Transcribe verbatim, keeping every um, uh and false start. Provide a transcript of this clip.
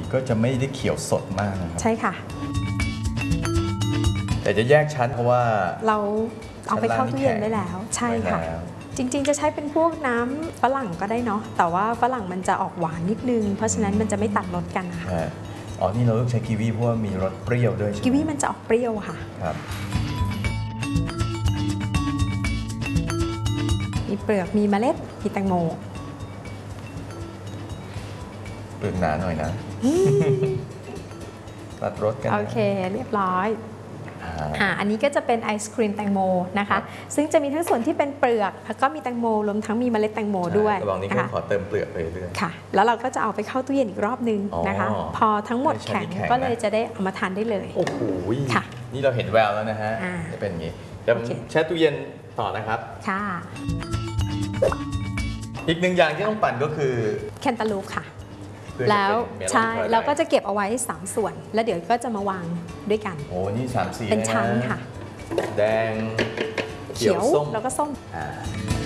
ก็จะไม่ได้เขียวสดมากนะครับใช่ค่ะแต่จะแยกชั้นเพราะว่าเราเอาไปเข้าตู้เย็นได้แล้วใช่ค่ะจริงๆจะใช้เป็นพวกน้ำฝรั่งก็ได้เนาะแต่ว่าฝรั่งมันจะออกหวานนิดนึงเพราะฉะนั้นมันจะไม่ตัดรสกันค่ะอ๋อนี่เราต้องใช้กีวีเพราะว่ามีรสเปรี้ยวด้วยใช่ไหมกีวีมันจะออกเปรี้ยวค่ะครับมีเปลือกมีเมล็ดมีแตงโมเปลือกหนาหน่อยนะตัดรสกันโอเคเรียบร้อยอ่าอันนี้ก็จะเป็นไอศครีมแตงโมนะคะซึ่งจะมีทั้งส่วนที่เป็นเปลือกแล้วก็มีแตงโมรวมทั้งมีเมล็ดแตงโมด้วยระหว่างนี้ก็ขอเติมเปลือกไปเรื่อยค่ะแล้วเราก็จะเอาไปเข้าตู้เย็นอีกรอบนึงนะคะพอทั้งหมดแข็งก็เลยจะได้เอามาทานได้เลยโอ้โหค่ะนี่เราเห็นแววแล้วนะฮะจะเป็นอย่างนี้เดี๋ยวแช่ตู้เย็นต่อนะครับค่ะอีกหนึ่งอย่างที่ต้องปั่นก็คือแคนตาลูปค่ะแล้วใช่เราก็จะเก็บเอาไว้สามส่วนแล้วเดี๋ยวก็จะมาวางด้วยกันโอ้นี่สามสีเป็นชั้นค่ะแดงเขียวแล้วก็ส้ม